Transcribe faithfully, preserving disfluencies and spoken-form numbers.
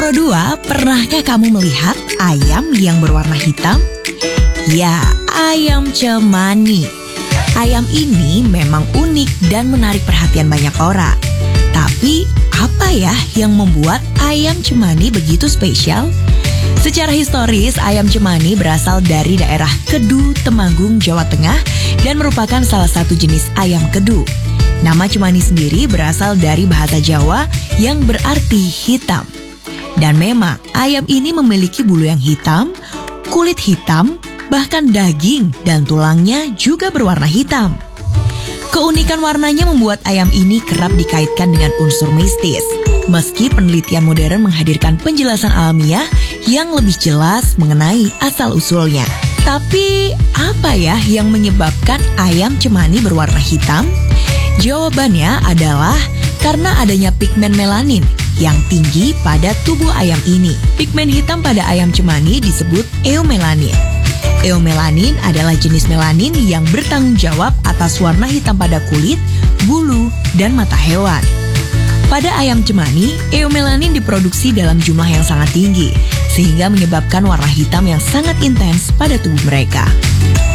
Pro dua, pernahkah kamu melihat ayam yang berwarna hitam? Ya, ayam cemani. Ayam ini memang unik dan menarik perhatian banyak orang. Tapi, apa ya yang membuat ayam cemani begitu spesial? Secara historis, ayam cemani berasal dari daerah Kedu, Temanggung, Jawa Tengah dan merupakan salah satu jenis ayam kedu. Nama cemani sendiri berasal dari bahasa Jawa yang berarti hitam. Dan memang ayam ini memiliki bulu yang hitam, kulit hitam, bahkan daging dan tulangnya juga berwarna hitam. Keunikan warnanya membuat ayam ini kerap dikaitkan dengan unsur mistis. Meski penelitian modern menghadirkan penjelasan alamiah yang lebih jelas mengenai asal-usulnya. Tapi apa ya yang menyebabkan ayam cemani berwarna hitam? Jawabannya adalah karena adanya pigmen melanin yang tinggi pada tubuh ayam ini. Pigmen hitam pada ayam cemani disebut eumelanin. Eumelanin adalah jenis melanin yang bertanggung jawab atas warna hitam pada kulit, bulu, dan mata hewan. Pada ayam cemani, eumelanin diproduksi dalam jumlah yang sangat tinggi, sehingga menyebabkan warna hitam yang sangat intens pada tubuh mereka.